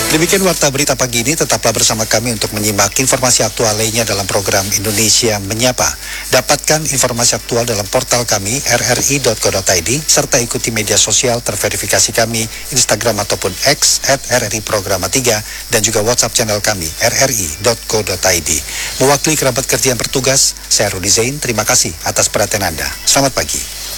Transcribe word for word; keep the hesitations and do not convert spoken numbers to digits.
Demikian Warta Berita Pagi ini, tetaplah bersama kami untuk menyimak informasi aktual lainnya dalam program Indonesia Menyapa. Dapatkan informasi aktual dalam portal kami r r i dot co dot i d serta ikuti media sosial terverifikasi kami Instagram ataupun X at r r i programa tiga dan juga WhatsApp channel kami r r i dot co dot i d. Mewakili kerabat kerja yang bertugas, saya Rudi Zain, terima kasih atas perhatian Anda. Selamat pagi.